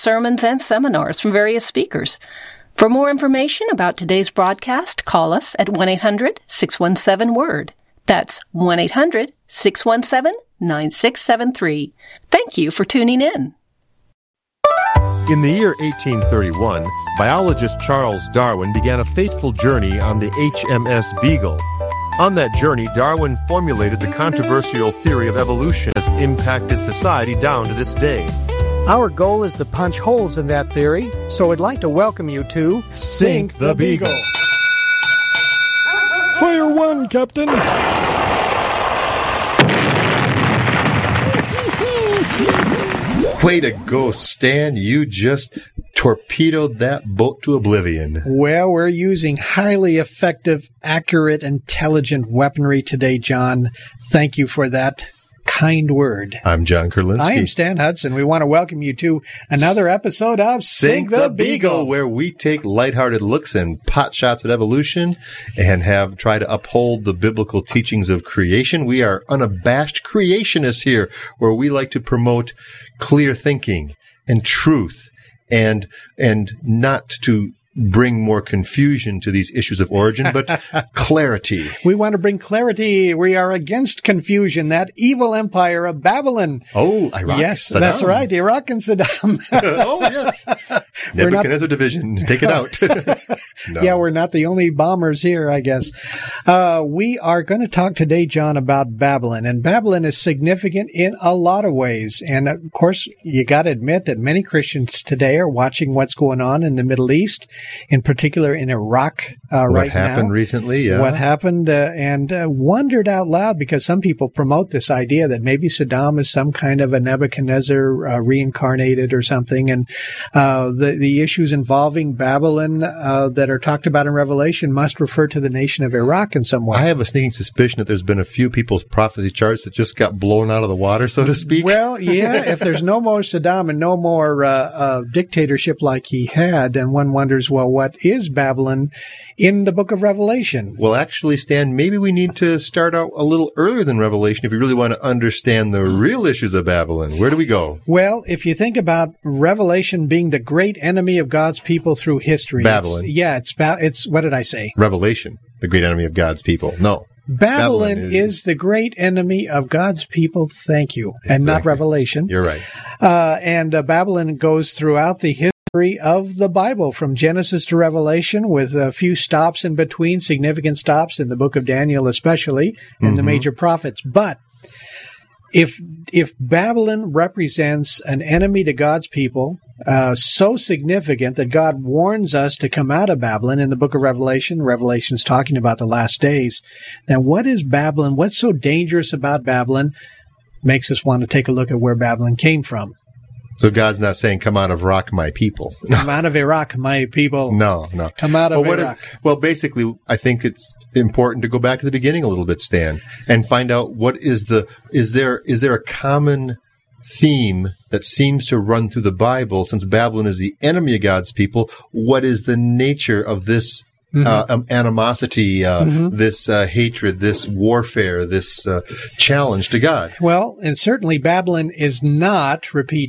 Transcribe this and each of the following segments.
sermons and seminars from various speakers. For more information about today's broadcast, call us at 1-800-617-WORD. That's 1-800-617-9673. Thank you for tuning in. In the year 1831, biologist Charles Darwin began a fateful journey on the HMS Beagle. On that journey, Darwin formulated the controversial theory of evolution that has impacted society down to this day. Our goal is to punch holes in that theory, so I'd like to welcome you to Sink the Beagle. Fire one, Captain. Way to go, Stan. You just torpedoed that boat to oblivion. Well, we're using highly effective, accurate, intelligent weaponry today, John. Thank you for that kind word. I'm John Kurlinski. I am Stan Hudson. We want to welcome you to another episode of Sink the Beagle, where we take lighthearted looks and pot shots at evolution and try to uphold the biblical teachings of creation. We are unabashed creationists here, where we like to promote clear thinking and truth and not to bring more confusion to these issues of origin, but clarity. We want to bring clarity. We are against confusion, that evil empire of Babylon. Oh, Iraq. Yes, Saddam. That's right. Iraq and Saddam. Oh, yes. Nebuchadnezzar division. Take it out. No. Yeah, we're not the only bombers here, I guess. We are going to talk today, John, about Babylon. And Babylon is significant in a lot of ways. And, of course, you got to admit that many Christians today are watching what's going on in the Middle East, in particular in Iraq right now. What happened recently, yeah. What happened, and wondered out loud, because some people promote this idea that maybe Saddam is some kind of a Nebuchadnezzar reincarnated or something. And the issues involving Babylon that are talked about in Revelation must refer to the nation of Iraq in some way. I have a sneaking suspicion that there's been a few people's prophecy charts that just got blown out of the water, so to speak. Well, yeah, if there's no more Saddam and no more dictatorship like he had, then one wonders, well, what is Babylon in the book of Revelation? Well, actually, Stan, maybe we need to start out a little earlier than Revelation if you really want to understand the real issues of Babylon. Where do we go? Well, if you think about Revelation being the great enemy of God's people through history. Babylon. It's what did I say? Revelation, the great enemy of God's people. No. Babylon is the great enemy of God's people. Thank you. And not Revelation. You're right. And Babylon goes throughout the history of the Bible, from Genesis to Revelation, with a few stops in between, significant stops in the book of Daniel especially, and the major prophets. But if Babylon represents an enemy to God's people, so significant that God warns us to come out of Babylon in the book of Revelation, Revelation's talking about the last days, then what is Babylon? What's so dangerous about Babylon? Makes us want to take a look at where Babylon came from. So God's not saying, come out of Iraq, my people. Come out of Iraq, my people. No. Come out of Iraq. Basically, I think it's important to go back to the beginning a little bit, Stan, and find out is there a common theme that seems to run through the Bible, since Babylon is the enemy of God's people. What is the nature of this animosity, this hatred, this warfare, this challenge to God? Well, and certainly Babylon is not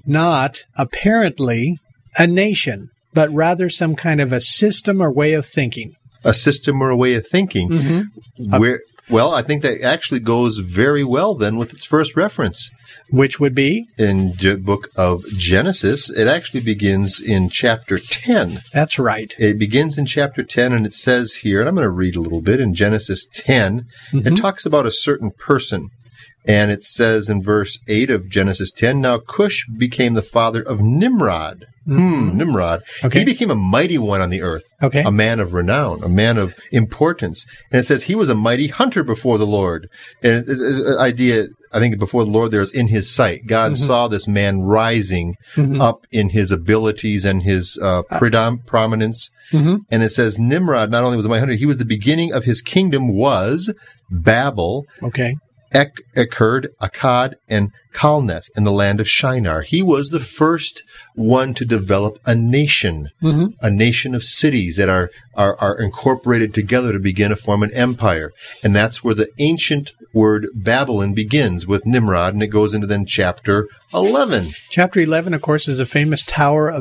apparently a nation, but rather some kind of a system or way of thinking. A system or a way of thinking. Well, I think that actually goes very well then with its first reference. Which would be? In the book of Genesis. It actually begins in chapter 10. That's right. It begins in chapter 10, and it says here, and I'm going to read a little bit in Genesis 10. It talks about a certain person. And it says in verse 8 of Genesis 10, now Cush became the father of Nimrod. Nimrod. Okay. He became a mighty one on the earth. Okay. A man of renown, a man of importance. And it says he was a mighty hunter before the Lord. And idea, I think before the Lord there is in his sight. God saw this man rising up in his abilities and his prominence. And it says Nimrod not only was a mighty hunter, he was the beginning of his kingdom was Babel. Okay. Ekkerd, Akkad, and Calneh in the land of Shinar. He was the first one to develop a nation of cities that are incorporated together to begin to form an empire. And that's where the ancient word Babylon begins with Nimrod, and it goes into then chapter 11. Chapter 11, of course, is a famous Tower of